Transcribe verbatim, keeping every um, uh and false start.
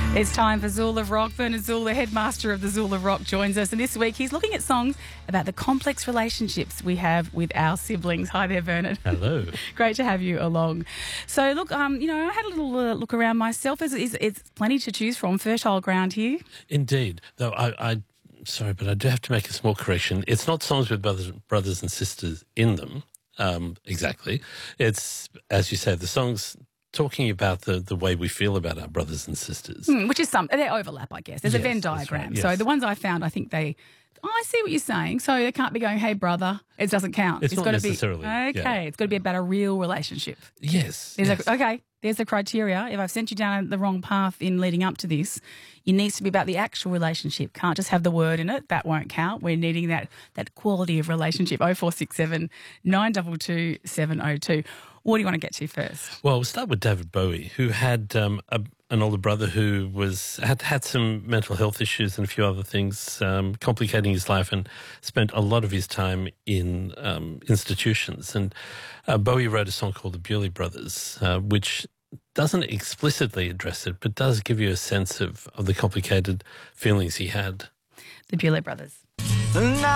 It's time for Zool of Rock. Bernard Zool, the headmaster of the Zool of Rock, joins us. And this week he's looking at songs about the complex relationships we have with our siblings. Hi there, Bernard. Hello. Great to have you along. So, look, um, you know, I had a little uh, look around myself. It's, it's, it's plenty to choose from. Fertile ground here. Indeed. Though I, I, sorry, but I do have to make a small correction. It's not songs with brothers, brothers and sisters in them. Um, exactly. It's, as you say, the songs talking about the, the way we feel about our brothers and sisters. Mm, which is some, they overlap, I guess. There's Yes, a Venn that's diagram. right, yes. So the ones I found, I think they, oh, I see what you're saying. So they can't be going, hey, brother, it doesn't count. It's not gotta necessarily, be, okay, yeah. it's got to be about a real relationship. Yes. There's yes. A, okay, there's the criteria. If I've sent you down the wrong path in leading up to this, it needs to be about the actual relationship. Can't just have the word in it. That won't count. We're needing that that quality of relationship. oh four six seven, nine two two, seven oh two. What do you want to get to first? Well, we'll start with David Bowie, who had um, a, an older brother who was had had some mental health issues and a few other things um, complicating his life, and spent a lot of his time in um, institutions. And uh, Bowie wrote a song called The Bewley Brothers, uh, which doesn't explicitly address it, but does give you a sense of, of the complicated feelings he had. The Bewley Brothers. Now